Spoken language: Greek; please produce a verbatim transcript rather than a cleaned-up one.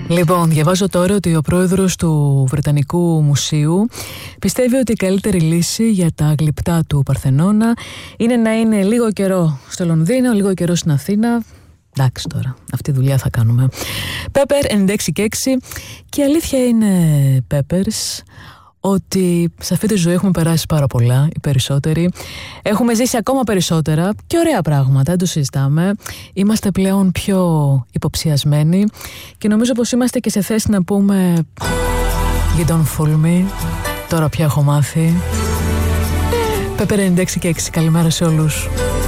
Λοιπόν, διαβάζω τώρα ότι ο πρόεδρος του Βρετανικού Μουσείου πιστεύει ότι η καλύτερη λύση για τα γλυπτά του Παρθενώνα είναι να είναι λίγο καιρό στο Λονδίνο, λίγο καιρό στην Αθήνα. Εντάξει τώρα, αυτή τη δουλειά θα κάνουμε. Πέπερ ενενήντα έξι και έξι. Και η αλήθεια είναι, Πέπερς, ότι σε αυτή τη ζωή έχουμε περάσει πάρα πολλά, οι περισσότεροι. Έχουμε ζήσει ακόμα περισσότερα και ωραία πράγματα, δεν το συζητάμε. Είμαστε πλέον πιο υποψιασμένοι και νομίζω πως είμαστε και σε θέση να πούμε You don't fool me. Τώρα πια έχω μάθει. Πέπερ ενενήντα έξι και έξι, καλημέρα σε όλους.